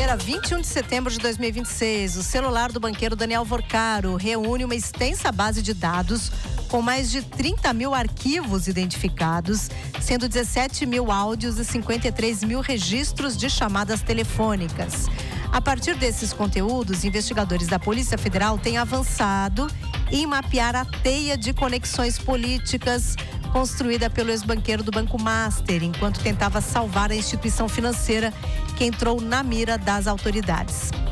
Segunda-feira, 21 de setembro de 2026, o celular do banqueiro Daniel Vorcaro reúne uma extensa base de dados com mais de 30 mil arquivos identificados, sendo 17 mil áudios e 53 mil registros de chamadas telefônicas. A partir desses conteúdos, investigadores da Polícia Federal têm avançado em mapear a teia de conexões políticas construída pelo ex-banqueiro do Banco Master, enquanto tentava salvar a instituição financeira que entrou na mira das autoridades.